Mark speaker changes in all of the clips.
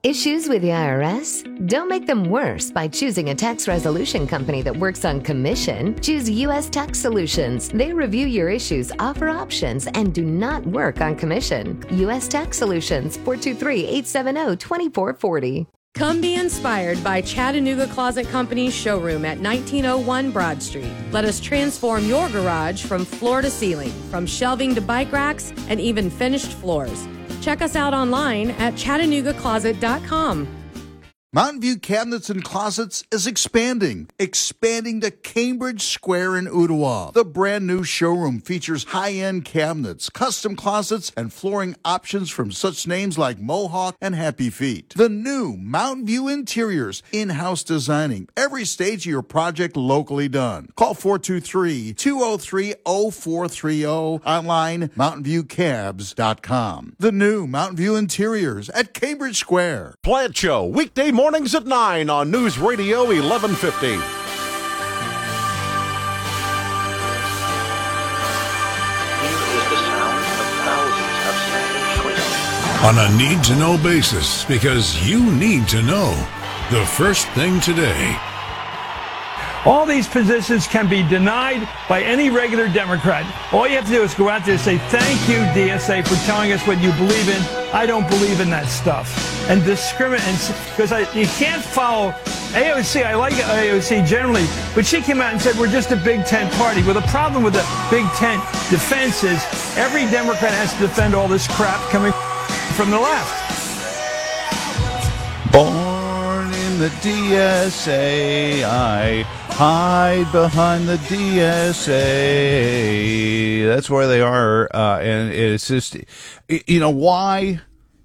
Speaker 1: Issues with the IRS? Don't make them worse by choosing a tax resolution company that works on commission. Choose U.S. Tax Solutions. They review your issues, offer options, and do not work on commission. U.S. Tax Solutions, 423-870-2440.
Speaker 2: Come be inspired by Chattanooga Closet Company's showroom at 1901 Broad Street. Let us transform your garage from floor to ceiling, from shelving to bike racks, and even finished floors. Check us out online at ChattanoogaCloset.com.
Speaker 3: Mountain View Cabinets and Closets is expanding to Cambridge Square in Ottawa. The brand new showroom features high-end cabinets, custom closets, and flooring options from such names like Mohawk and Happy Feet. The new Mountain View Interiors, in-house designing every stage of your project locally done. Call 423-203-0430, online mountainviewcabs.com. The new Mountain View Interiors at Cambridge Square.
Speaker 4: Plant Show, weekday mornings at 9 on News Radio 1150.
Speaker 5: On a need-to-know basis, because you need to know the first thing today.
Speaker 6: All these positions can be denied by any regular Democrat. All you have to do is go out there and say, thank you, DSA, for telling us what you believe in. I don't believe in that stuff. And discriminate, because you can't follow AOC. I like AOC generally, but she came out and said we're just a Big Tent party. Well, the problem with the Big Tent defense is every Democrat has to defend all this crap coming from the left.
Speaker 7: Born in the DSA, I hide behind the DSA. That's where they are, and it's just, why?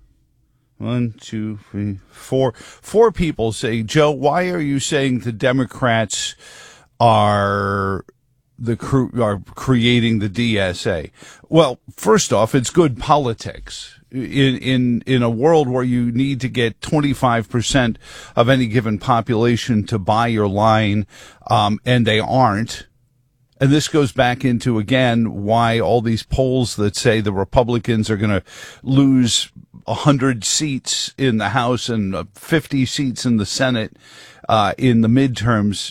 Speaker 7: 1, 2, 3, 4. 4 people say, Joe, why are you saying the Democrats are creating the DSA? Well, first off, it's good politics. In a world where you need to get 25% of any given population to buy your line, and they aren't. And this goes back into, again, why all these polls that say the Republicans are going to lose 100 seats in the House and 50 seats in the Senate in the midterms,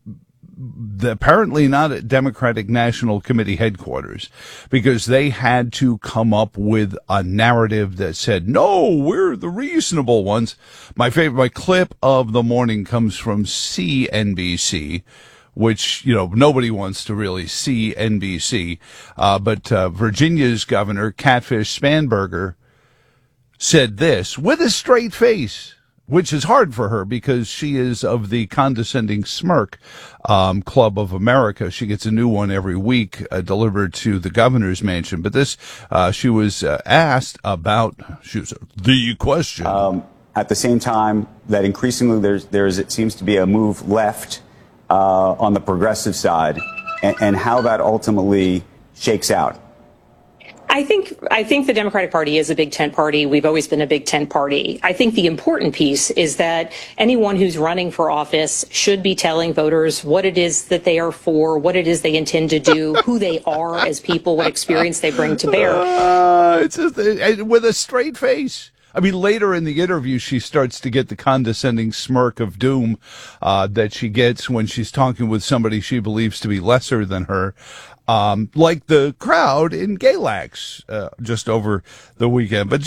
Speaker 7: apparently not at Democratic National Committee headquarters, because they had to come up with a narrative that said, no, we're the reasonable ones. My clip of the morning comes from CNBC, which, nobody wants to really see NBC. But Virginia's governor, Catfish Spanberger, said this with a straight face, which is hard for her because she is of the condescending smirk Club of America. She gets a new one every week delivered to the governor's mansion. But this, she was asked about the question.
Speaker 8: At the same time that increasingly it seems to be a move left on the progressive side, and how that ultimately shakes out.
Speaker 9: I think the Democratic Party is a Big Tent party. We've always been a Big Tent party. I think the important piece is that anyone who's running for office should be telling voters what it is that they are for, what it is they intend to do, who they are as people, what experience they bring to bear.
Speaker 7: It's just, with a straight face. I mean, later in the interview, she starts to get the condescending smirk of doom that she gets when she's talking with somebody she believes to be lesser than her, like the crowd in Galax just over the weekend. But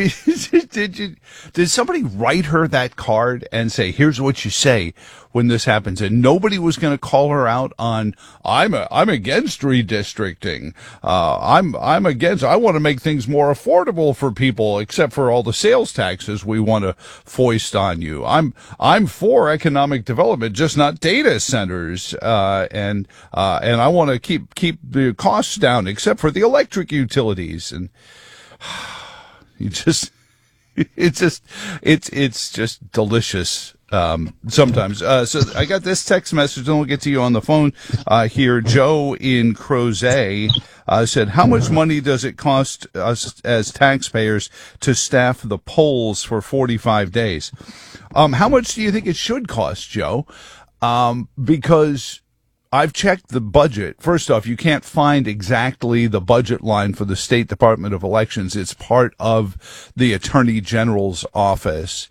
Speaker 7: did somebody write her that card and say, here's what you say when this happens? And nobody was going to call her out on, I'm against redistricting. I'm against, I want to make things more affordable for people, except for all the sales taxes we want to foist on you. I'm for economic development, just not data centers. And I want to keep the costs down, except for the electric utilities. And it's just delicious. Sometimes. So I got this text message, and we'll get to you on the phone here. Joe in Crozet said, how much money does it cost us as taxpayers to staff the polls for 45 days? How much do you think it should cost, Joe? Because I've checked the budget. First off, you can't find exactly the budget line for the State Department of Elections. It's part of the Attorney General's office.